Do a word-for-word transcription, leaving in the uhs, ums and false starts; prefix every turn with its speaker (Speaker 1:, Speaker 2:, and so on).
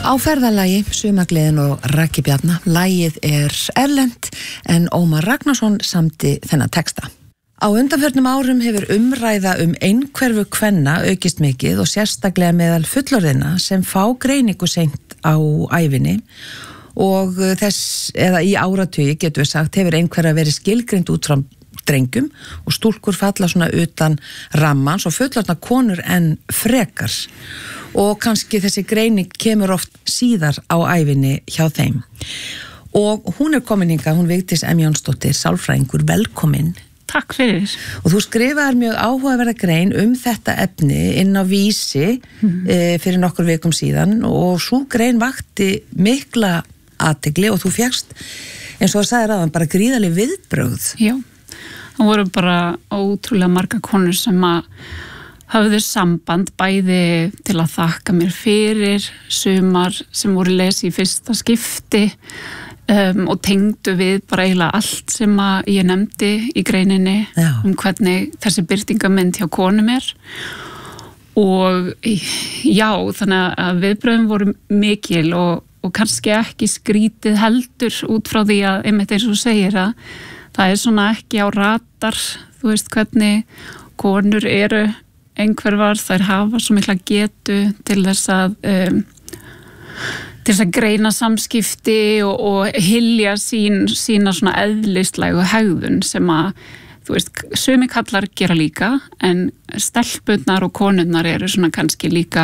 Speaker 1: Á ferðalagi, Sumargleðin og Raggi Bjarna. Lagið er erlent en Ómar Ragnarsson samdi þennan texta. Á undanförnum árum hefur umræða um einhverfu kvenna aukist mikið og sérstaklega meðal fullorðina sem fá greiningu seint á ævinni og þess, eða í áratugi getur við sagt, hefur einhverja verið skilgreind út frá drengjum og stúlkur falla svona utan rammans og fullorðna konur en frekar. Og kannski þessi greining kemur oft síðar á ævinni hjá þeim. Og hún er komin hingað, hún Vigdís M. Jónsdóttir, sálfræðingur, velkomin.
Speaker 2: Takk fyrir.
Speaker 1: Og þú skrifaðir mjög áhugaverða grein um þetta efni inn á Vísi mm. e, fyrir nokkur vikum síðan og sú grein vakti mikla athygli og þú fékkst, eins og það sagði ráðan, bara gríðarleg viðbrögð.
Speaker 2: Já, það voru bara ótrúlega marga konur sem að hafðu samband bæði til að þakka mér fyrir, sumar sem voru lesi í fyrsta skipti um, og tengdu við bara eiginlega allt sem að ég nefndi í greininni já. Um hvernig þessi birtingamynd hjá konum er. Og já, þannig að viðbröðum voru mikil og, og kannski ekki skrítið heldur út frá því að einmitt eins og þú segir að það er svona ekki á radar, þú veist hvernig konur eru einhverfar, þær hafa svo mikla getu til þess að um, til þess að greina samskipti og, og hylja sín, sína svona eðlistlægu hegðun sem að, þú veist, sumi kallar gera líka en stelpurnar og konurnar eru svona kannski líka